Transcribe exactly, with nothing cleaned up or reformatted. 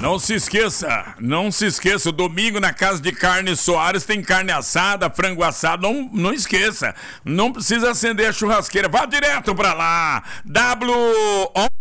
Não se esqueça, não se esqueça, domingo na Casa de Carne Soares tem carne assada, frango assado, não, não esqueça, não precisa acender a churrasqueira, vá direto pra lá, W